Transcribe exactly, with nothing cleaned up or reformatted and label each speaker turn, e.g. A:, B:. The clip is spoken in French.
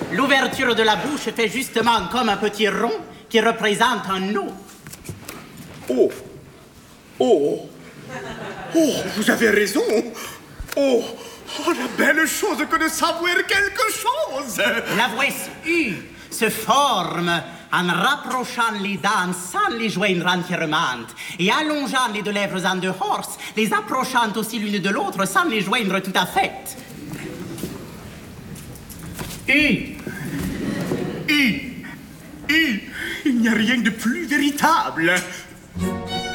A: L'ouverture de la bouche fait justement comme un petit rond qui représente un O.
B: Oh. Oh. Oh, vous avez raison. Oh. Oh, la belle chose que de savoir quelque chose.
A: La voix U se forme en rapprochant les dents sans les joindre entièrement et allongeant les deux lèvres en dehors, les approchant aussi l'une de l'autre sans les joindre tout à fait. U.
B: U. U. Il n'y a rien de plus véritable.